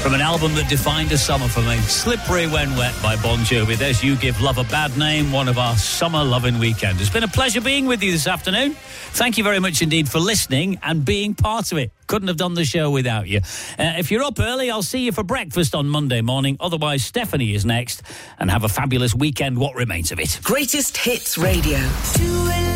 from an album that defined a summer for me, Slippery When Wet by Bon Jovi. There's You Give Love a Bad Name, one of our summer loving weekends. It's been a pleasure being with you this afternoon. Thank you very much indeed for listening and being part of it. Couldn't have done the show without you. If you're up early, I'll see you for breakfast on Monday morning. Otherwise, Stephanie is next. And have a fabulous weekend, what remains of it. Greatest Hits Radio.